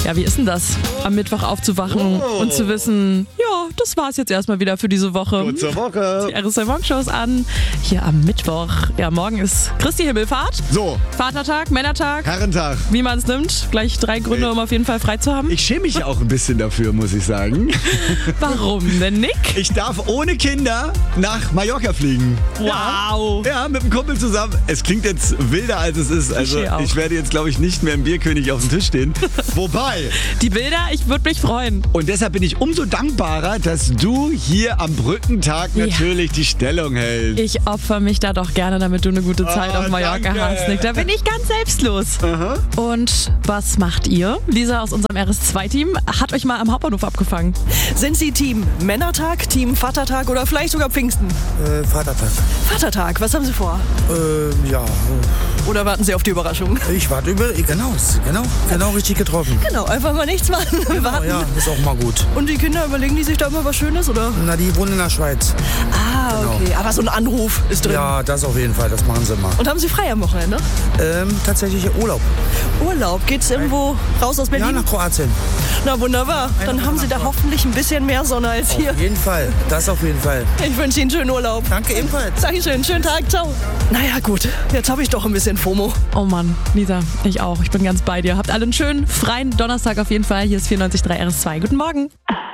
Ja, wie ist denn das, am Mittwoch aufzuwachen und zu wissen, ja, das war's jetzt erstmal wieder für diese Woche. Gut zur Woche. Die RSA Morgenshow ist an, hier am Mittwoch. Ja, morgen ist Christi Himmelfahrt. So, Vatertag, Männertag, Herrentag. wie man es nimmt. Gleich 3 Gründe, um auf jeden Fall frei zu haben. Ich schäme mich auch ein bisschen dafür, muss ich sagen. Warum denn, Nick? Ich darf ohne Kinder nach Mallorca fliegen. Wow. Ja, mit einem Kumpel zusammen. Es klingt jetzt wilder, als es ist. Also Klischee auch. ich werde jetzt, glaube ich, nicht mehr im Bierkönig auf dem Tisch stehen. Wobei. Die Bilder, ich würde mich freuen. Und deshalb bin ich umso dankbarer, dass du hier am Brückentag natürlich die Stellung hältst. Ich opfer mich da doch gerne, damit du eine gute Zeit auf Mallorca danke. hast, Nick. Da bin ich ganz selbstlos. Aha. Und was macht ihr? Lisa aus unserem RS2-Team hat euch mal am Hauptbahnhof abgefangen. Sind Sie Team Männertag, Team Vatertag oder vielleicht sogar Pfingsten? Vatertag. Vatertag, was haben Sie vor? Ja, Oder warten Sie auf die Überraschung? ich warte genau richtig getroffen. Genau, einfach mal nichts machen. Warten. Ja, ist auch mal gut. Und die Kinder, überlegen die sich da immer was Schönes, oder? Na, die wohnen in der Schweiz. Ah, okay. Aber so ein Anruf ist drin. Ja, das auf jeden Fall, das machen sie mal. Und haben Sie frei am Wochenende? Tatsächlich Urlaub. Urlaub, geht's irgendwo raus aus Ja, Berlin? nach Kroatien. Na wunderbar. Dann haben Sie da hoffentlich ein bisschen mehr Sonne als hier. Auf jeden Fall, das auf jeden Fall. Ich wünsche Ihnen einen schönen Urlaub. Danke ebenfalls. Dankeschön, schönen Tag, ciao. Naja gut, jetzt habe ich doch ein bisschen FOMO. Oh Mann, Lisa, ich auch. Ich bin ganz bei dir. Habt alle einen schönen, freien Donnerstag auf jeden Fall. Hier ist 94.3 RS2. Guten Morgen.